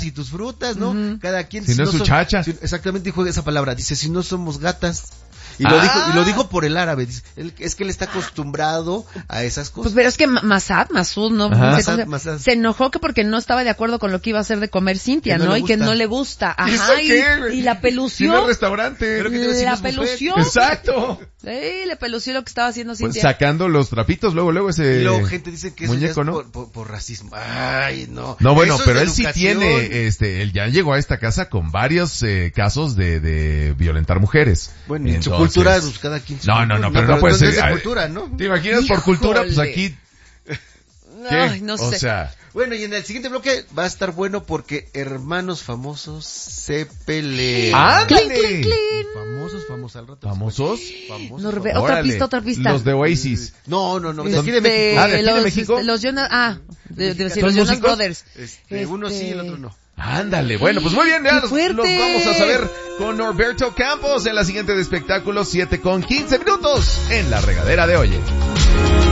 y tus frutas, ¿no? Cada quien. Si no es su chacha. Exactamente, dijo esa palabra. Dice, si no somos gatas. Y lo dijo por el árabe. Dice, es que él está acostumbrado a esas cosas. Pues pero es que Masud, ¿no? Masad. Se enojó que porque no estaba de acuerdo con lo que iba a hacer de comer Cintia, ¿no? Y que no le gusta. Ajá, y la pelució. Si no es restaurante. La pelució. Exacto. Le pelució lo que estaba haciendo Cintia. Pues sacando los trapitos, luego ese. Y luego gente dice que eso muñeco, ya es ¿no? por racismo. Ay, no. No, bueno, eso pero es él sí tiene, él ya llegó a esta casa con varios casos de violentar mujeres. Bueno, en su cultura, pues cada quien. No, pero no puede ser. Es de cultura, ¿no? ¿Te imaginas por cultura? Pues aquí. ¿Qué? Ay, no sé. O sea. Bueno, y en el siguiente bloque va a estar bueno porque hermanos famosos se pelean. ¡Ándale! Clink, clink, clink. Famosos al rato. ¿Famosos? Otra pista. Los de Oasis. No, de aquí de México. ¿de aquí de México? Los Jonas, los ¿Son Jonas músicos? Brothers. Uno sí, el otro no. Ándale, bueno, pues muy bien, ya los fuerte. vamos a saber con Norberto Campos en la siguiente de espectáculos 7:15 en la regadera de Oye.